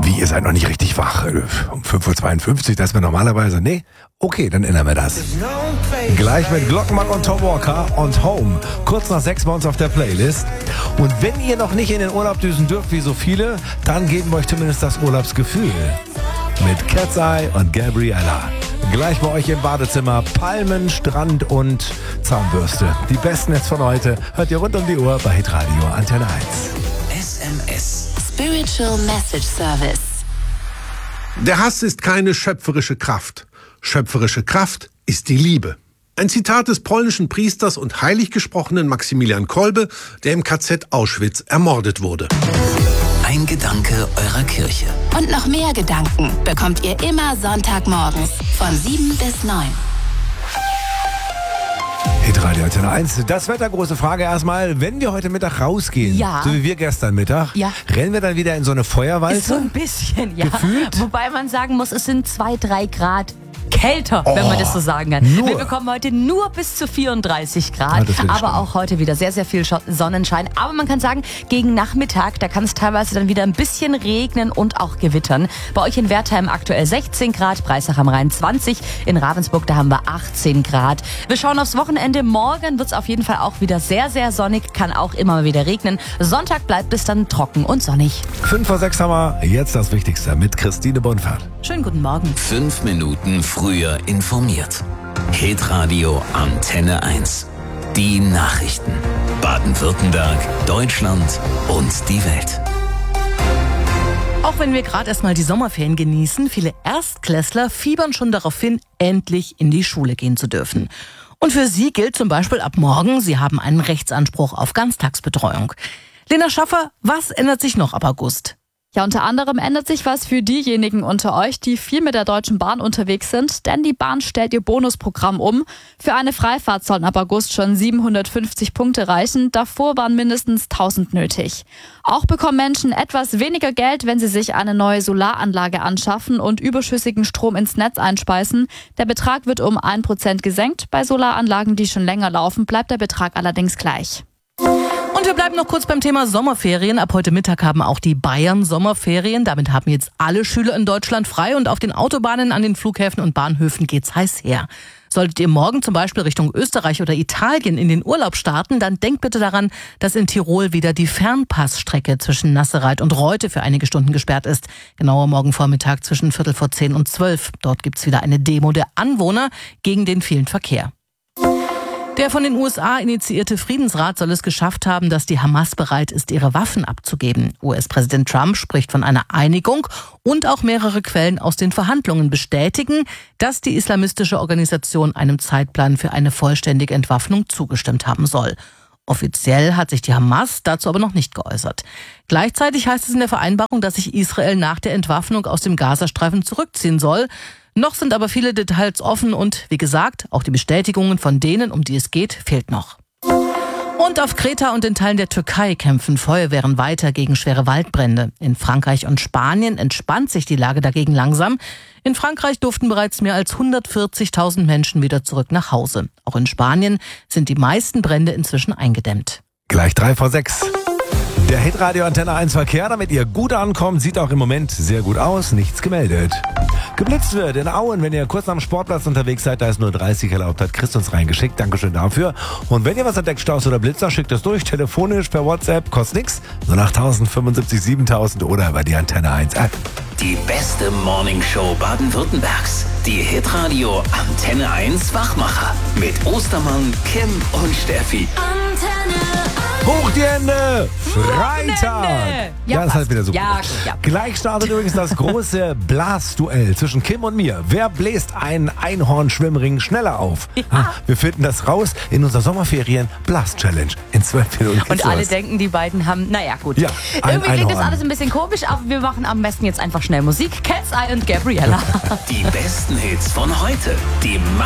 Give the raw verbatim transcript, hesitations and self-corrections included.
Wie, ihr seid noch nicht richtig wach? Um fünf Uhr zweiundfünfzig, das ist mir normalerweise... Nee? Okay, dann ändern wir das. Gleich mit Glockenmann und Tom Walker und Home. Kurz nach sechs bei uns auf der Playlist. Und wenn ihr noch nicht in den Urlaub düsen dürft, wie so viele, dann geben wir euch zumindest das Urlaubsgefühl. Mit Cat's Eye und Gabriella. Gleich bei euch im Badezimmer Palmen, Strand und Zahnbürste. Die besten jetzt von heute hört ihr rund um die Uhr bei Hitradio Antenne eins. S M S. Spiritual Message Service. Der Hass ist keine schöpferische Kraft. Schöpferische Kraft ist die Liebe. Ein Zitat des polnischen Priesters und heiliggesprochenen Maximilian Kolbe, der im K Z Auschwitz ermordet wurde. Ein Gedanke eurer Kirche. Und noch mehr Gedanken bekommt ihr immer Sonntagmorgens von sieben bis neun. Hitradio Antenne eins. Das Wetter, große Frage erstmal. Wenn wir heute Mittag rausgehen, Ja. so wie wir gestern Mittag, Ja. rennen wir dann wieder in so eine Feuerwalze? So ein bisschen, ja. Gefühlt? Wobei man sagen muss, es sind zwei, drei Grad kälter, wenn man das so sagen kann. nur. Wir bekommen heute nur bis zu vierunddreißig Grad, Ja, das will ich aber schon. auch heute wieder sehr, sehr viel Scho- Sonnenschein. Aber man kann sagen, gegen Nachmittag, da kann es teilweise dann wieder ein bisschen regnen und auch gewittern. Bei euch in Wertheim aktuell sechzehn Grad, Breisach am Rhein zwanzig, in Ravensburg, da haben wir achtzehn Grad. Wir schauen aufs Wochenende. Morgen wird es auf jeden Fall auch wieder sehr, sehr sonnig, kann auch immer mal wieder regnen. Sonntag bleibt es dann trocken und sonnig. Fünf vor sechs haben wir jetzt das Wichtigste mit Christine Bonfert. Schönen guten Morgen. Fünf Minuten früher informiert. Hitradio Antenne eins. Die Nachrichten. Baden-Württemberg, Deutschland und die Welt. Auch wenn wir gerade erstmal die Sommerferien genießen, viele Erstklässler fiebern schon darauf hin, endlich in die Schule gehen zu dürfen. Und für sie gilt zum Beispiel ab morgen, sie haben einen Rechtsanspruch auf Ganztagsbetreuung. Lena Schaffer, was ändert sich noch ab August? Ja, unter anderem ändert sich was für diejenigen unter euch, die viel mit der Deutschen Bahn unterwegs sind, denn die Bahn stellt ihr Bonusprogramm um. Für eine Freifahrt sollen ab August schon siebenhundertfünfzig Punkte reichen, davor waren mindestens tausend nötig. Auch bekommen Menschen etwas weniger Geld, wenn sie sich eine neue Solaranlage anschaffen und überschüssigen Strom ins Netz einspeisen. Der Betrag wird um ein Prozent gesenkt, bei Solaranlagen, die schon länger laufen, bleibt der Betrag allerdings gleich. Und wir bleiben noch kurz beim Thema Sommerferien. Ab heute Mittag haben auch die Bayern Sommerferien. Damit haben jetzt alle Schüler in Deutschland frei und auf den Autobahnen, an den Flughäfen und Bahnhöfen geht's heiß her. Solltet ihr morgen zum Beispiel Richtung Österreich oder Italien in den Urlaub starten, dann denkt bitte daran, dass in Tirol wieder die Fernpassstrecke zwischen Nassereit und Reute für einige Stunden gesperrt ist. Genauer morgen Vormittag zwischen Viertel vor zehn und zwölf. Dort gibt's wieder eine Demo der Anwohner gegen den vielen Verkehr. Der von den U S A initiierte Friedensrat soll es geschafft haben, dass die Hamas bereit ist, ihre Waffen abzugeben. U S-Präsident Trump spricht von einer Einigung und auch mehrere Quellen aus den Verhandlungen bestätigen, dass die islamistische Organisation einem Zeitplan für eine vollständige Entwaffnung zugestimmt haben soll. Offiziell hat sich die Hamas dazu aber noch nicht geäußert. Gleichzeitig heißt es in der Vereinbarung, dass sich Israel nach der Entwaffnung aus dem Gazastreifen zurückziehen soll. Noch sind aber viele Details offen und, wie gesagt, auch die Bestätigungen von denen, um die es geht, fehlt noch. Und auf Kreta und in Teilen der Türkei kämpfen Feuerwehren weiter gegen schwere Waldbrände. In Frankreich und Spanien entspannt sich die Lage dagegen langsam. In Frankreich durften bereits mehr als hundertvierzigtausend Menschen wieder zurück nach Hause. Auch in Spanien sind die meisten Brände inzwischen eingedämmt. Gleich drei vor sechs. Der Hitradio Antenne eins Verkehr, damit ihr gut ankommt, sieht auch im Moment sehr gut aus, nichts gemeldet. Geblitzt wird in Auen, wenn ihr kurz am Sportplatz unterwegs seid, da ist nur dreißig erlaubt, hat Chris uns reingeschickt, Dankeschön dafür. Und wenn ihr was entdeckt, Staus oder Blitzer, schickt es durch, telefonisch, per WhatsApp, kostet nix, null acht tausend fünfundsiebzig siebentausend oder über die Antenne eins App. Die beste Morningshow Baden-Württembergs. Die Hitradio Antenne eins Wachmacher. Mit Ostermann, Kim und Steffi. Hoch die Hände! Freitag! Ja, Ja, das ist halt wieder so. Ja, gut. gut, ja. Gleich startet übrigens das große Blasduell zwischen Kim und mir. Wer bläst einen Einhorn-Schwimmring schneller auf? Ah, Wir finden das raus in unserer Sommerferien Blast-Challenge. In zwölf Minuten geht's Und alle los. denken, die beiden haben, naja gut. Ja, ein Irgendwie klingt das Einhorn. alles ein bisschen komisch, aber wir machen am besten jetzt einfach schnell Musik. Cat's Eye und Gabriella. Die besten Hits von heute. Die